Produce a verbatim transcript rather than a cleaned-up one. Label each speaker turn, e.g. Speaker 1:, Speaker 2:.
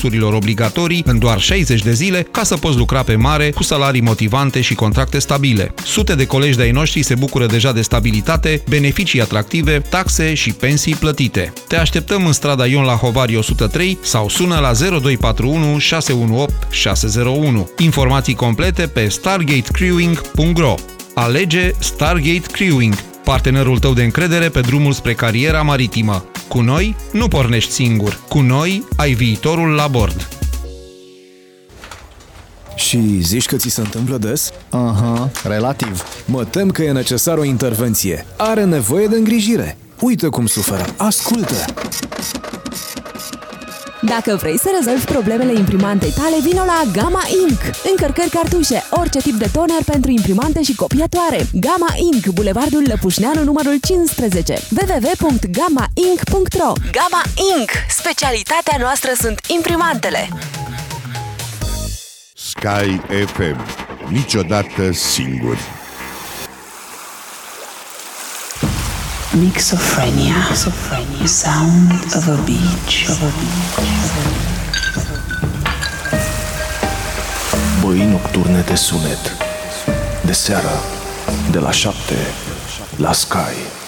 Speaker 1: cursurilor obligatorii în doar șaizeci de zile ca să poți lucra pe mare cu salarii motivante și contracte stabile. Sute de colegi de-ai noștri se bucură deja de stabilitate, beneficii atractive, taxe și pensii plătite. Te așteptăm în strada Ion Lahovari o sută trei sau sună la zero doi patru unu șase unu opt șase zero unu. Informații complete pe stargate crewing punct ro. Alege Stargate Crewing, partenerul tău de încredere pe drumul spre cariera maritimă. Cu noi nu pornești singur. Cu noi ai viitorul la bord.
Speaker 2: Și zici că ți se întâmplă des?
Speaker 3: Aha, relativ.
Speaker 2: Mă tem că e necesară o intervenție. Are nevoie de îngrijire. Uită cum suferă. Ascultă!
Speaker 4: Dacă vrei să rezolvi problemele imprimantei tale, vino la Gamma Ink. Încărcări cartușe, orice tip de toner pentru imprimante și copiatoare. Gamma Ink, Bulevardul Lăpușneanu, numărul cincisprezece, w w w punct gamma ink punct ro. Gamma Ink. Specialitatea noastră sunt imprimantele.
Speaker 5: Sky F M. Niciodată singuri.
Speaker 6: Mixophrenia. Mixophrenia. Sound of a beach. Of a beach.
Speaker 2: Băi nocturne de sunet. De seară, de la șapte, la Sky.